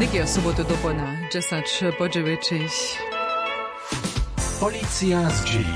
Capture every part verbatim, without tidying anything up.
Nikijo sobotu dopona, dziesięć po dziewięć. Policja z dzieli.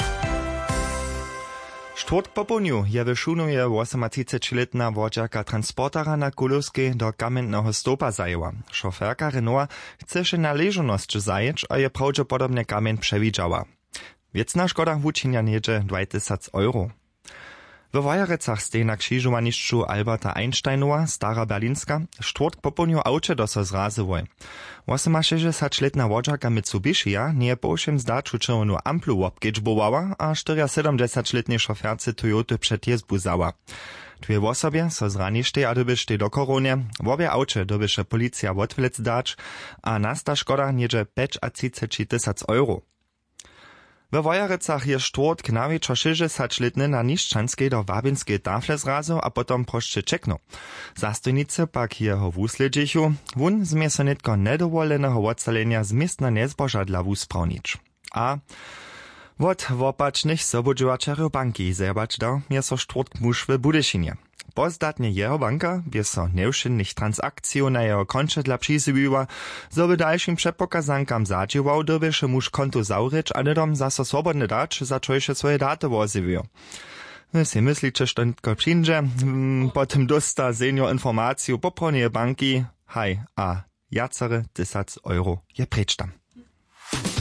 Štvrtk po południu je wyszunuje osemtridsaťletná wodźaka transportera na Kulowskiej do kamiennego stopa zajęła. Šoferka Renaulta chce się na leżoność zajeć, a je prawdopodobnie kamień przewidziała. Wiecna szkoda włóczenia niedzie dwa tysiące euro. W Wojarecach stej na krzyżowaniszczu Alberta Einsteinowa, Stara Berlinska, štvrtk po południu aucie doso zrazywoj. osemšesťdesiatletná wodźaka Mitsubishia nie po všem zdaču čerwonu amplu obkedžbowała, a sedemdziesięcioletnej szoferce Toyoty przed jezbu zała. Dwie osobie so zraništej a dobyštej do koronie, w obie aucie dobyše policja odwlec dać, a nasta szkoda niedzie tridsať päť tysac euro. We Wojarecach je štvrtk na wieczor šesťdesiatletny na Niščanskej do Wabinskej tafle zrazu a potom prošće čekno. Zastojnice pak jeho wusledžichu, wun zmie so netko nedovoleného odsalenia z miestna nezboža dla wusprawnić. A wot wopačnych sobodživačarjov banki zebać dał je so štvrtk muž w Budyšinie. Pozdatnie jeho banka bie so neušinnych transakciju na jeho konče dla přizybiła, zo by dalším přepokazankam zadžiwał, dobyše muž konto zaureć, a nedom zaso swobodny dać, za čojše swoje daty woziwił. Wy si myslíte, že to přinže, potem dosta senior informaciju popronie banki, haj, a jacere tysac euro je preč tam.